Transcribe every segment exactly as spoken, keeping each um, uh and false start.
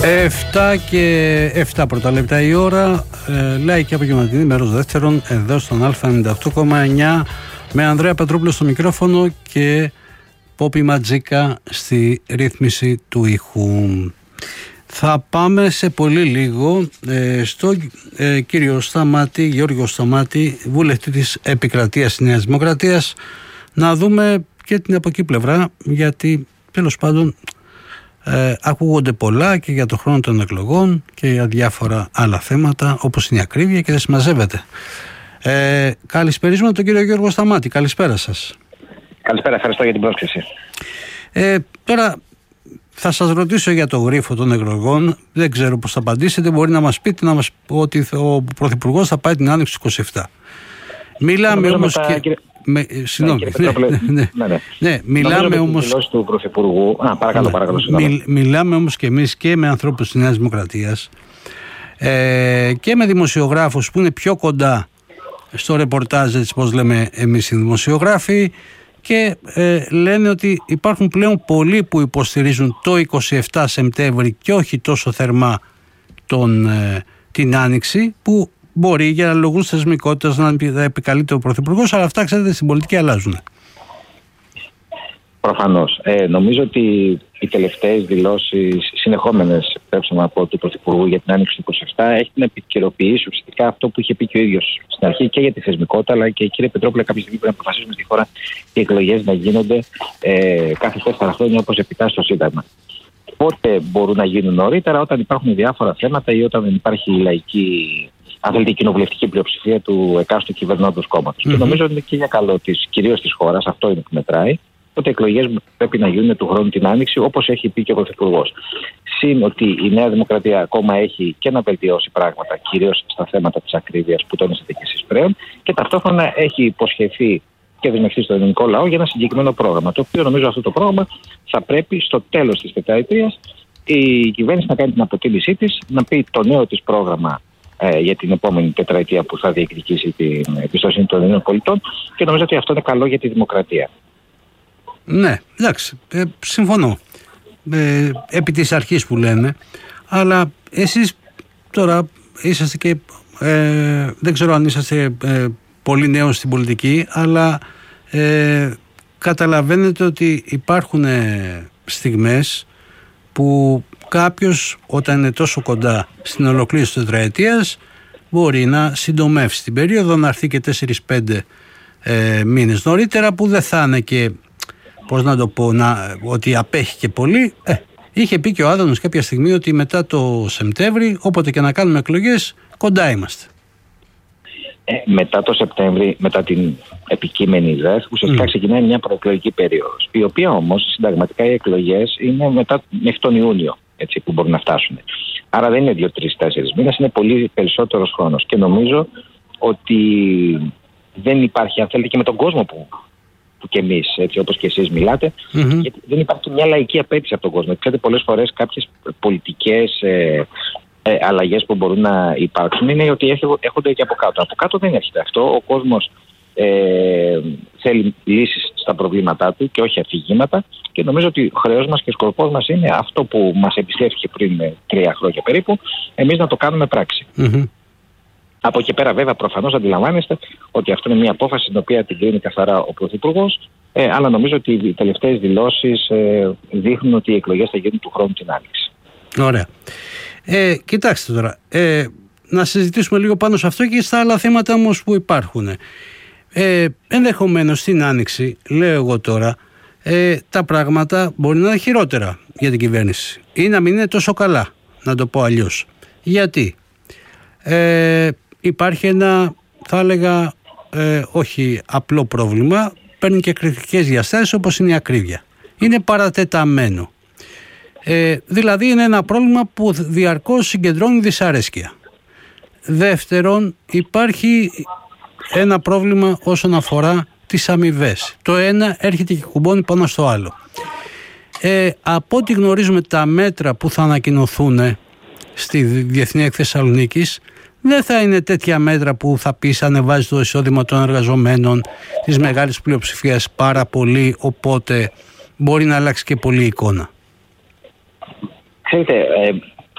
Εφτά και εφτά πρώτα λεπτά η ώρα, ε, λαϊκή απογευματινή, μέρος δεύτερον, εδώ στον Α ενενήντα οκτώ κόμμα εννιά, με Ανδρέα Πετρόπουλο στο μικρόφωνο και Πόπη Ματζίκα στη ρύθμιση του ήχου. Θα πάμε σε πολύ λίγο ε, στο ε, κύριο Σταμάτη, Γιώργο Σταμάτη, βουλευτή της Επικρατείας της Νέας Δημοκρατίας, να δούμε και την από εκεί πλευρά, γιατί τέλος πάντων Ε, ακούγονται πολλά και για το χρόνο των εκλογών και για διάφορα άλλα θέματα, όπως είναι η ακρίβεια και δεν συμμαζεύεται. Ε, καλησπερίζουμε τον κύριο Γιώργο Σταμάτη. Καλησπέρα σας. Καλησπέρα, ευχαριστώ για την πρόσκληση. Ε, τώρα θα σας ρωτήσω για το γρίφο των εκλογών. Δεν ξέρω πώς θα απαντήσετε. Μπορεί να μας πείτε να μας ότι ο Πρωθυπουργός θα πάει την Άνοιξη του είκοσι επτά. Μιλάμε όμως και... Κύριε... Με, συγγνώμη, ναι, ναι, ναι, ναι, ναι. ναι, μιλάμε όμως του Πρωθυπουργού. Α, παρακαλώ, ναι, παρακαλώ, μιλ, μιλάμε όμως και εμείς και με ανθρώπους της Νέας Δημοκρατίας ε, και με δημοσιογράφους που είναι πιο κοντά στο ρεπορτάζ, έτσι πώς λέμε εμείς οι δημοσιογράφοι, και ε, λένε ότι υπάρχουν πλέον πολλοί που υποστηρίζουν το είκοσι επτά Σεπτέμβρη και όχι τόσο θερμά τον, ε, την Άνοιξη, που μπορεί για λόγους θεσμικότητας να επικαλείται ο Πρωθυπουργός, αλλά αυτά, ξέρετε, στην πολιτική αλλάζουν. Προφανώς. Ε, νομίζω ότι οι τελευταίες δηλώσεις συνεχόμενες από του Πρωθυπουργού για την Άνοιξη του είκοσι επτά έχει να επικαιροποιήσει ουσιαστικά αυτό που είχε πει και ο ίδιος στην αρχή και για τη θεσμικότητα, αλλά και, κύριε Πετρόπουλε, κάποια στιγμή πρέπει να αποφασίσουμε στη χώρα οι εκλογές να γίνονται ε, κάθε τέσσερα χρόνια, όπως επιτάσσει το Σύνταγμα. Πότε μπορούν να γίνουν νωρίτερα? Όταν υπάρχουν διάφορα θέματα ή όταν δεν υπάρχει λαϊκή, αν θέλετε, η κοινοβουλευτική πλειοψηφία του εκάστοτε κυβερνώντος κόμματος. Mm-hmm. Και νομίζω ότι είναι και για καλό της, κυρίως της χώρας, αυτό είναι που μετράει, ότι οι εκλογές πρέπει να γίνουν του χρόνου την Άνοιξη, όπως έχει πει και ο Πρωθυπουργός. Συν ότι η Νέα Δημοκρατία ακόμα έχει και να βελτιώσει πράγματα, κυρίως στα θέματα της ακρίβειας που τόνισατε και εσείς πριν, και ταυτόχρονα έχει υποσχεθεί και δεσμευτεί στον ελληνικό λαό για ένα συγκεκριμένο πρόγραμμα. Το οποίο νομίζω αυτό το πρόγραμμα θα πρέπει στο τέλος της τετραετίας η κυβέρνηση να κάνει την αποτίμησή της, να πει το νέο της πρόγραμμα ε, για την επόμενη τετραετία που θα διεκδικήσει την εμπιστοσύνη των Ελλήνων πολιτών, και νομίζω ότι αυτό είναι καλό για τη δημοκρατία. Ναι, εντάξει, ε, συμφωνώ. Ε, επί της αρχής που λένε, αλλά εσείς τώρα είσαστε και ε, δεν ξέρω αν είσαστε ε, πολύ νέος στην πολιτική, αλλά ε, καταλαβαίνετε ότι υπάρχουν ε, στιγμές που κάποιος, όταν είναι τόσο κοντά στην ολοκλήρωση της τετραετίας, μπορεί να συντομεύσει την περίοδο, να έρθει και τέσσερις πέντε ε, μήνες νωρίτερα, που δεν θα είναι και, πώς να το πω, να, ότι απέχει και πολύ. Ε, είχε πει και ο Άδωνος κάποια στιγμή ότι μετά το Σεπτέμβρη, όποτε και να κάνουμε εκλογές, κοντά είμαστε. Ε, μετά το Σεπτέμβρη, μετά την επικείμενη ΔΕΘ, ουσιαστικά mm. ξεκινάει μια προεκλογική περίοδος, η οποία όμως συνταγματικά οι εκλογές είναι μετά, μέχρι τον Ιούνιο, έτσι, που μπορούν να φτάσουν. Άρα δεν είναι δύο, τρεις, τέσσερις μήνες, είναι πολύ περισσότερος χρόνος. Και νομίζω ότι δεν υπάρχει, αν θέλετε, και με τον κόσμο που, που και εμείς, έτσι, όπως και εσείς μιλάτε, mm-hmm. γιατί δεν υπάρχει μια λαϊκή απέτηση από τον κόσμο. Ξέρετε, πολλές φορές κάποιες πολιτικές ε, ε, αλλαγές που μπορούν να υπάρξουν είναι ότι έρχονται και από κάτω. Από κάτω δεν έρχεται αυτό. Ο κόσμος ε, θέλει λύσεις στα προβλήματά του και όχι αφηγήματα, και νομίζω ότι ο χρέος μας και ο σκοπός μας είναι αυτό που μας εμπιστεύτηκε πριν τρία χρόνια περίπου, εμείς να το κάνουμε πράξη. Mm-hmm. Από εκεί πέρα, βέβαια, προφανώς αντιλαμβάνεστε ότι αυτό είναι μια απόφαση την οποία την κρίνει καθαρά ο Πρωθυπουργός, ε, αλλά νομίζω ότι οι τελευταίες δηλώσεις ε, δείχνουν ότι οι εκλογές θα γίνουν του χρόνου την Άνοιξη. Ωραία. Ε, κοιτάξτε τώρα, ε, να συζητήσουμε λίγο πάνω σε αυτό και στα άλλα θέματα όμως που υπάρχουν. Ε, ενδεχομένως στην Άνοιξη, λέω εγώ τώρα, ε, τα πράγματα μπορεί να είναι χειρότερα για την κυβέρνηση ή να μην είναι τόσο καλά, να το πω αλλιώς. Γιατί ε, υπάρχει ένα, θα έλεγα, ε, όχι απλό πρόβλημα, παίρνει και κριτικές διαστάσεις, όπως είναι η ακρίβεια. Είναι παρατεταμένο. Ε, δηλαδή είναι ένα πρόβλημα που διαρκώς συγκεντρώνει δυσαρέσκεια. Δεύτερον, υπάρχει ένα πρόβλημα όσον αφορά τις αμοιβές. Το ένα έρχεται και κουμπώνει πάνω στο άλλο. Ε, από ό,τι γνωρίζουμε, τα μέτρα που θα ανακοινωθούν στη Διεθνή Έκθεση Θεσσαλονίκης δεν θα είναι τέτοια μέτρα που θα πεις ανεβάζει το εισόδημα των εργαζομένων της μεγάλης πλειοψηφίας πάρα πολύ, οπότε μπορεί να αλλάξει και πολύ η εικόνα. Ξέρετε, ε,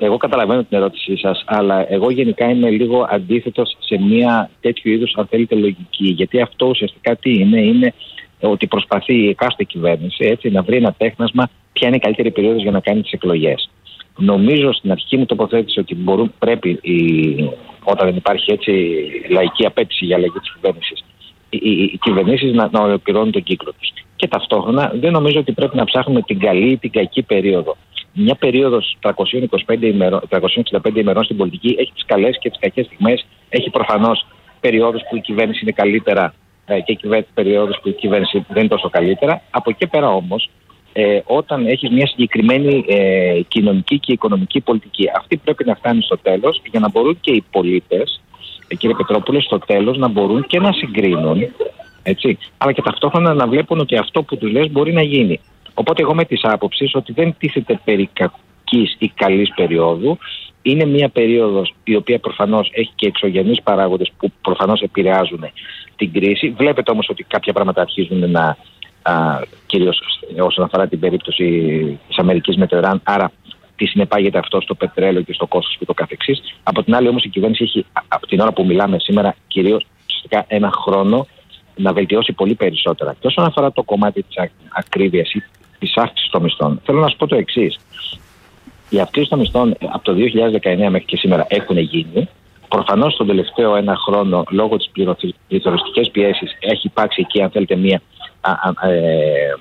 εγώ καταλαβαίνω την ερώτησή σας, αλλά εγώ γενικά είμαι λίγο αντίθετος σε μια τέτοιου είδους, αν θέλετε, λογική. Γιατί αυτό ουσιαστικά τι είναι, είναι ότι προσπαθεί η εκάστοτε κυβέρνηση έτσι, να βρει ένα τέχνασμα ποια είναι η καλύτερη περίοδος για να κάνει τις εκλογές. Νομίζω στην αρχική μου τοποθέτηση ότι μπορούν, πρέπει, η, όταν δεν υπάρχει έτσι λαϊκή απέτηση για αλλαγή της κυβέρνησης, οι, οι, οι κυβερνήσεις να, να ολοκληρώνουν τον κύκλο τους. Και ταυτόχρονα δεν νομίζω ότι πρέπει να ψάχνουμε την καλή ή την κακή περίοδο. Μια περίοδος τριακόσιες είκοσι πέντε ημερών, τριακόσιες εξήντα πέντε ημερών στην πολιτική έχει τις καλές και τις κακές στιγμές. Έχει προφανώς περιόδους που η κυβέρνηση είναι καλύτερα και περιόδους που η κυβέρνηση δεν είναι τόσο καλύτερα. Από εκεί πέρα όμως, ε, όταν έχεις μια συγκεκριμένη ε, κοινωνική και οικονομική πολιτική, αυτή πρέπει να φτάνει στο τέλος για να μπορούν και οι πολίτες, ε, κύριε Πετρόπουλε, στο τέλος να μπορούν και να συγκρίνουν, έτσι, αλλά και ταυτόχρονα να βλέπουν ότι αυτό που τους λες μπορεί να γίνει. Οπότε εγώ με τις άποψεις ότι δεν τίθεται περί κακής ή καλής περίοδου. Είναι μια περίοδος η οποία προφανώς έχει και εξωγενείς παράγοντες που προφανώς επηρεάζουν την κρίση. Βλέπετε όμως ότι κάποια πράγματα αρχίζουν να, α, κυρίως όσον αφορά την περίπτωση της Αμερικής με το Ιράν, άρα τι συνεπάγεται αυτό στο πετρέλαιο και στο κόστος και το καθεξής. Από την άλλη όμως η κυβέρνηση έχει από την ώρα που μιλάμε σήμερα κυρίως ένα χρόνο να βελτιώσει πολύ περισσότερα. Και όσον αφορά το κομμάτι της ακρίβειας ή της αύξησης των μισθών, θέλω να σας πω το εξής. Οι αυξήσεις των μισθών από το δύο χιλιάδες δεκαεννέα μέχρι και σήμερα έχουν γίνει. Προφανώς τον τελευταίο ένα χρόνο, λόγω της πληθωριστικής πιέσης, έχει υπάρξει εκεί, αν θέλετε, μια, α, α, ε,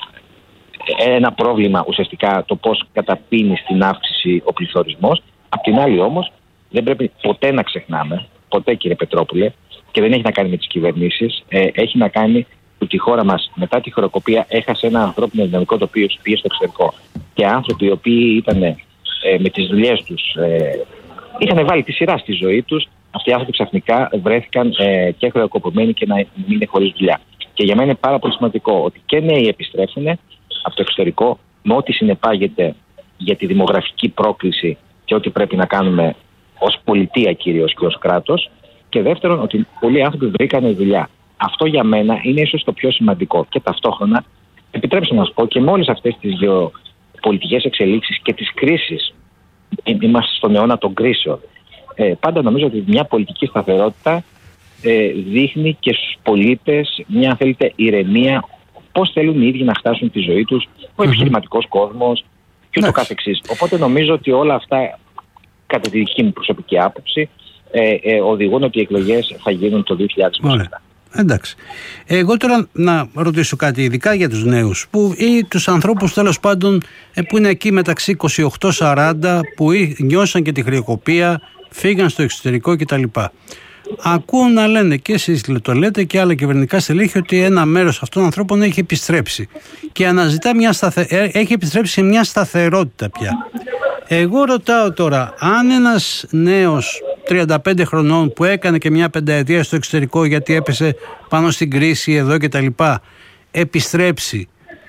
ένα πρόβλημα ουσιαστικά το πώς καταπίνει στην αύξηση ο πληθωρισμός. Απ' την άλλη όμως, δεν πρέπει ποτέ να ξεχνάμε, ποτέ κύριε Πετρόπουλε, και δεν έχει να κάνει με τις κυβερνήσεις, ε, έχει να κάνει ότι η χώρα μας μετά τη χρεοκοπία έχασε ένα ανθρώπινο δυναμικό το οποίο πήγε στο εξωτερικό. Και άνθρωποι οι οποίοι ήταν ε, με τις δουλειές τους, ε, είχαν βάλει τη σειρά στη ζωή τους, αυτοί οι άνθρωποι ξαφνικά βρέθηκαν ε, και χρεοκοπημένοι και να μην είναι χωρίς δουλειά. Και για μένα είναι πάρα πολύ σημαντικό ότι και νέοι επιστρέφουν από το εξωτερικό με ό,τι συνεπάγεται για τη δημογραφική πρόκληση και ό,τι πρέπει να κάνουμε ως πολιτεία κυρίως και ως κράτος. Και δεύτερον, ότι πολλοί άνθρωποι βρήκαν δουλειά. Αυτό για μένα είναι ίσως το πιο σημαντικό. Και ταυτόχρονα, επιτρέψτε να σας πω, και με όλες αυτές τις γεωπολιτικές εξελίξεις και τις κρίσεις, είμαστε στον αιώνα των κρίσεων, ε, πάντα νομίζω ότι μια πολιτική σταθερότητα ε, δείχνει και στους πολίτες μια, αν θέλετε, ηρεμία, πώς θέλουν οι ίδιοι να χτάσουν τη ζωή τους, ο mm-hmm. επιχειρηματικός κόσμος και ούτω καθεξής. Οπότε νομίζω ότι όλα αυτά, κατά τη δική μου προσωπική άποψη, ε, ε, οδηγούν ότι οι εκλογές θα γίνουν το δύο χιλιάδες είκοσι επτά. Εντάξει. Εγώ τώρα να ρωτήσω κάτι ειδικά για τους νέους που, ή τους ανθρώπους τέλος πάντων που είναι εκεί μεταξύ είκοσι οκτώ σαράντα, που νιώσαν και τη χρεοκοπία, φύγαν στο εξωτερικό κτλ. Ακούω να λένε, και εσείς το λέτε και άλλα κυβερνητικά στελέχη, ότι ένα μέρος αυτών των ανθρώπων έχει επιστρέψει και αναζητά μια σταθε... έχει επιστρέψει σε μια σταθερότητα πια. Εγώ ρωτάω τώρα, αν ένας νέος τριάντα πέντε χρονών που έκανε και μια πενταετία στο εξωτερικό γιατί έπεσε πάνω στην κρίση εδώ και τα λοιπά, επιστρέψει,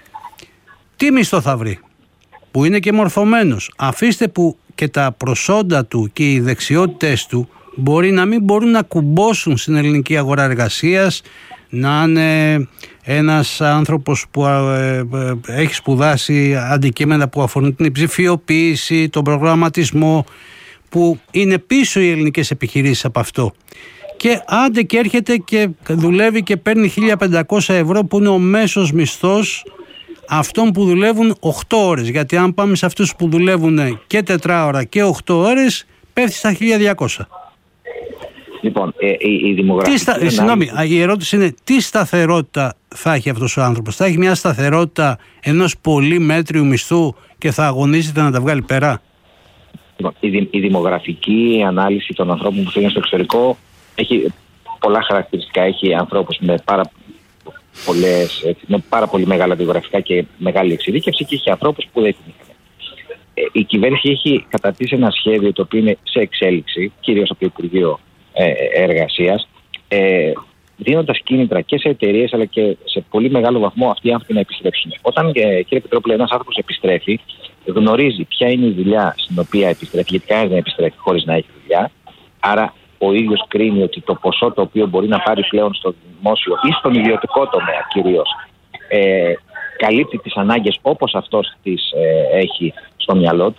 τι μισθό θα βρει, που είναι και μορφωμένος? Αφήστε που και τα προσόντα του και οι δεξιότητες του μπορεί να μην μπορούν να κουμπώσουν στην ελληνική αγορά εργασίας, να είναι ένας άνθρωπος που ε, ε, έχει σπουδάσει αντικείμενα που αφορούν την ψηφιοποίηση, τον προγραμματισμό, που είναι πίσω οι ελληνικές επιχειρήσεις από αυτό. Και άντε και έρχεται και δουλεύει και παίρνει χίλια πεντακόσια ευρώ που είναι ο μέσος μισθός αυτών που δουλεύουν οκτώ ώρες. Γιατί αν πάμε σε αυτούς που δουλεύουν και τετράωρα και οκτώ ώρες, πέφτει στα χίλια διακόσια. Λοιπόν, ε, η, η δημογραφική... Στα... Ένα... Συγγνώμη, η ερώτηση είναι τι σταθερότητα θα έχει αυτός ο άνθρωπος? Θα έχει μια σταθερότητα ενός πολύ μέτριου μισθού και θα αγωνίζεται να τα βγάλει πέρα? Λοιπόν, η, δη, η δημογραφική ανάλυση των ανθρώπων που φύγουν στο εξωτερικό έχει πολλά χαρακτηριστικά. Έχει ανθρώπους με πάρα, πολλές, με πάρα πολύ μεγάλα βιογραφικά και μεγάλη εξειδίκευση και έχει ανθρώπους που δεν την είχαν. Ε, η κυβέρνηση έχει καταρτήσει ένα σχέδιο το οποίο είναι σε εξέλιξη, κυρίως από το Υπουργείο Εργασίας, ε, δίνοντας κίνητρα και σε εταιρείες αλλά και σε πολύ μεγάλο βαθμό αυτοί οι άνθρωποι να επιστρέψουν. Όταν, ε, κύριε Πετρόπουλε, ένας άνθρωπος επιστρέφει, γνωρίζει ποια είναι η δουλειά στην οποία επιστρέφει, γιατί κανένας δεν επιστρέφει χωρίς να έχει δουλειά. Άρα ο ίδιος κρίνει ότι το ποσό το οποίο μπορεί να πάρει πλέον στο δημόσιο ή στον ιδιωτικό τομέα κυρίως, ε, καλύπτει τις ανάγκες όπως αυτός τις ε, έχει στο μυαλό του.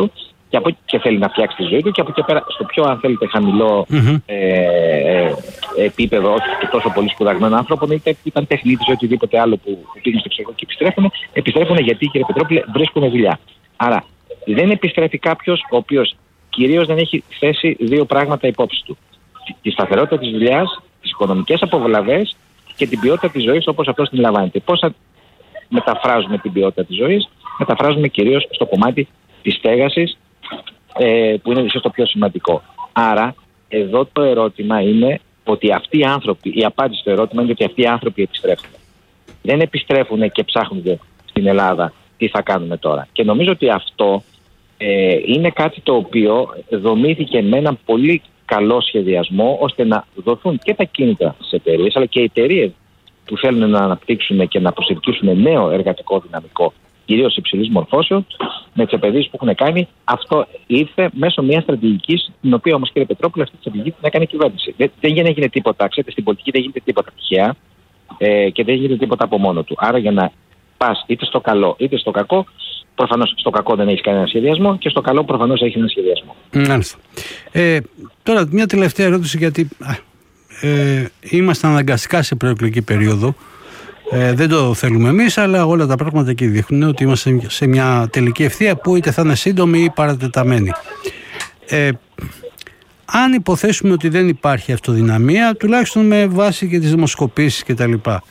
και, από, και θέλει να φτιάξει τη ζωή του, και από εκεί πέρα στο πιο, αν θέλετε, χαμηλό mm-hmm. ε, ε, επίπεδο, όχι και τόσο πολύ σπουδαγμένο άνθρωπο, είτε ήταν τεχνίτης ή οτιδήποτε άλλο που, που πήγαν στο εξωτερικό και επιστρέφουν, επιστρέφουν γιατί, κύριε Πετρόπουλε, βρίσκουν δουλειά. Άρα δεν επιστρέφει κάποιος ο οποίος κυρίως δεν έχει θέσει δύο πράγματα υπόψη του. Τη σταθερότητα της δουλειάς, τις οικονομικές απολαβές και την ποιότητα της ζωής όπως αυτός την λαμβάνεται. Πώς θα μεταφράζουμε την ποιότητα της ζωής? Μεταφράζουμε κυρίως στο κομμάτι της στέγασης, ε, που είναι ίσως το πιο σημαντικό. Άρα, εδώ το ερώτημα είναι ότι αυτοί οι άνθρωποι, η απάντηση στο ερώτημα είναι ότι αυτοί οι άνθρωποι επιστρέφουν. Δεν επιστρέφουν και ψάχνουν στην Ελλάδα τι θα κάνουμε τώρα. Και νομίζω ότι αυτό ε, είναι κάτι το οποίο δομήθηκε με έναν πολύ καλό σχεδιασμό, ώστε να δοθούν και τα κίνητρα στις εταιρείες, αλλά και οι εταιρείες που θέλουν να αναπτύξουν και να προσελκύσουν νέο εργατικό δυναμικό, κυρίως υψηλής μορφώσεως, με τις επενδύσεις που έχουν κάνει. Αυτό ήρθε μέσω μιας στρατηγικής, την οποία όμως, κύριε Πετρόπουλε, αυτή τη στρατηγική την έκανε η κυβέρνηση. Δεν, δεν έγινε τίποτα, ξέρετε, στην πολιτική δεν γίνεται τίποτα τυχαία ε, και δεν γίνεται τίποτα από μόνο του. Άρα, για να πας είτε στο καλό είτε στο κακό, προφανώς στο κακό δεν έχεις κανένα σχεδιασμό και στο καλό προφανώς έχεις ένα σχεδιασμό. Μάλιστα. Ε, τώρα, μια τελευταία ερώτηση, γιατί ε, είμαστε αναγκαστικά σε προεκλογική περίοδο. Ε, δεν το θέλουμε εμείς, αλλά όλα τα πράγματα εκεί δείχνουν ότι είμαστε σε μια τελική ευθεία που είτε θα είναι σύντομη ή παρατεταμένη. Ε, αν υποθέσουμε ότι δεν υπάρχει αυτοδυναμία, τουλάχιστον με βάση και τις δημοσκοπήσεις κτλ.,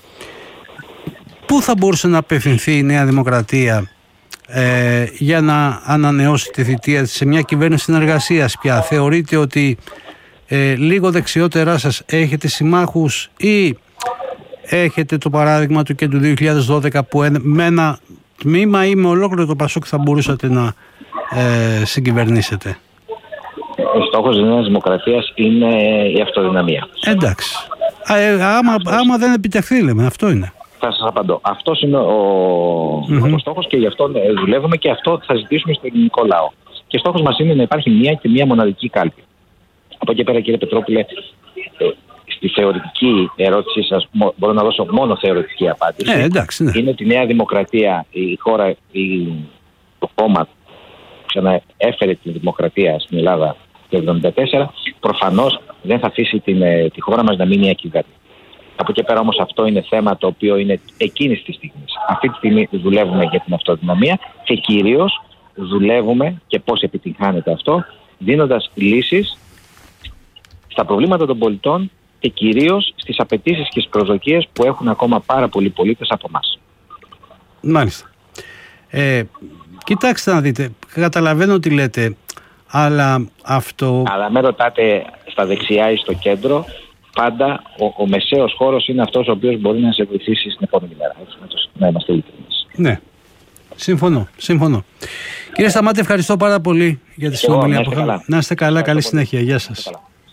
πού θα μπορούσε να απευθυνθεί η Νέα Δημοκρατία ε, για να ανανεώσει τη θητεία της σε μια κυβέρνηση συνεργασίας πια? Θεωρείτε ότι ε, λίγο δεξιότερά σας έχετε συμμάχους, ή έχετε το παράδειγμα του και του δύο χιλιάδες δώδεκα που με ένα τμήμα ή με ολόκληρο το Πασόκ θα μπορούσατε να ε, συγκυβερνήσετε? Ο στόχος της Νέας Δημοκρατίας είναι η αυτοδυναμία. Εντάξει. Ε, άμα, άμα δεν επιτευχθεί, λέμε, αυτό είναι. Θα σας απαντώ. Αυτός είναι ο, mm-hmm. ο στόχος και γι' αυτό δουλεύουμε και αυτό θα ζητήσουμε στο ελληνικό λαό. Και στόχος μας είναι να υπάρχει μία και μία μοναδική κάλπη. Από εκεί πέρα, κύριε Πετρόπουλε, στη θεωρητική ερώτησή σας μπορώ να δώσω μόνο θεωρητική απάντηση. Ε, εντάξει, ναι. Είναι ότι η Νέα Δημοκρατία, η χώρα, η, το κόμμα που ξαναέφερε τη δημοκρατία στην Ελλάδα το χίλια εννιακόσια εβδομήντα τέσσερα, προφανώς δεν θα αφήσει την, τη χώρα μας να μείνει ακυβέρνητη. Από εκεί πέρα όμως αυτό είναι θέμα το οποίο είναι εκείνης της στιγμής. Αυτή τη στιγμή δουλεύουμε για την αυτοδυναμία και κυρίως δουλεύουμε, και πώς επιτυγχάνεται αυτό, δίνοντας λύσεις στα προβλήματα των πολιτών και κυρίως στις απαιτήσεις και στις προσδοκίες που έχουν ακόμα πάρα πολλοί πολίτες από εμάς. Μάλιστα. Ε, κοιτάξτε να δείτε, καταλαβαίνω τι λέτε, αλλά αυτό... Αλλά με ρωτάτε στα δεξιά ή στο κέντρο, πάντα ο, ο μεσαίος χώρος είναι αυτός ο οποίος μπορεί να σε βοηθήσει στην επόμενη μέρα. Έτσι, να είμαστε ειλικρινείς. Ναι, συμφωνώ, συμφωνώ. Κύριε Σταμάτη, ευχαριστώ πάρα πολύ για τη συνομιλία που είχαμε. Να είστε καλά, καλή συνέχεια. Γεια σας.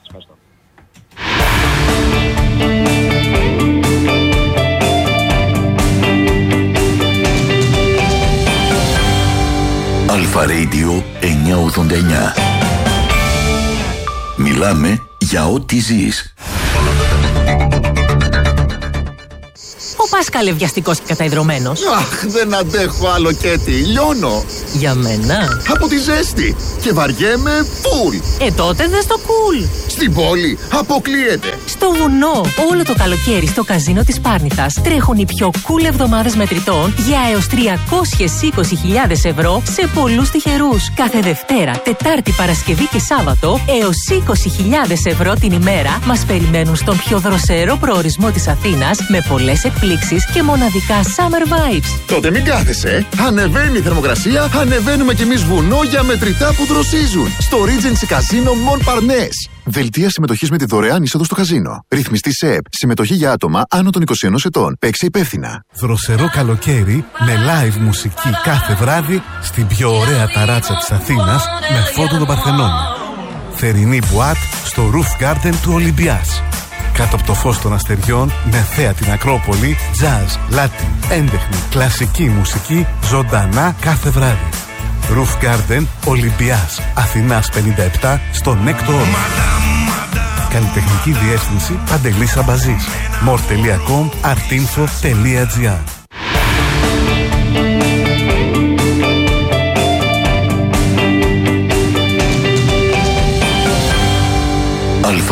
Αλφα Radio εννιακόσια ογδόντα εννιά. Μιλάμε για ό,τι ζεις. Ο Πάσκαλε βιαστικός και καταϊδρωμένος. Αχ, δεν αντέχω άλλο Κέτι, λιώνω. Για μένα. Από τη ζέστη. Και βαριέμαι φουλ. Ε, τότε δες το κουλ. Στην πόλη αποκλείεται. Στο βουνό, όλο το καλοκαίρι στο καζίνο της Πάρνηθας τρέχουν οι πιο cool εβδομάδες μετρητών για έως τριακόσιες είκοσι χιλιάδες ευρώ σε πολλούς τυχερούς. Κάθε Δευτέρα, Τετάρτη, Παρασκευή και Σάββατο έως είκοσι χιλιάδες ευρώ την ημέρα μας περιμένουν στον πιο δροσερό προορισμό της Αθήνας με πολλές εκπλήξεις και μοναδικά summer vibes. Τότε μην κάθεσαι. Ανεβαίνει η θερμοκρασία, ανεβαίνουμε κι εμείς βουνό για μετρητά που δροσίζουν. Στο Regency Casino Montparnasse. Δελτία συμμετοχής με τη δωρεάν είσοδο στο καζίνο. Ρυθμιστή ΣΕΠ. Συμμετοχή για άτομα άνω των είκοσι ένα ετών. Παίξε υπεύθυνα. Δροσερό καλοκαίρι με live μουσική κάθε βράδυ στην πιο ωραία ταράτσα της Αθήνας με φόντο τον Παρθενώνα. Θερινή μπουάτ στο Roof Garden του Ολυμπιάς. Κάτω από το φως των αστεριών, με θέα την Ακρόπολη, jazz, Latin, έντεχνη, κλασική μουσική, ζωντανά κάθε βράδυ. Roof Garden, Ολυμπιάς, Αθηνάς πενήντα επτά, στο Νέκτο Όρμα. Καλλιτεχνική διεύθυνση Παντελής Αμπαζής. more τελεία com, artinfo τελεία gr.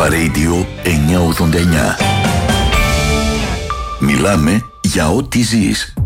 Αλφα Radio εννιακόσια ογδόντα εννιά. Μιλάμε για ό,τι ζεις.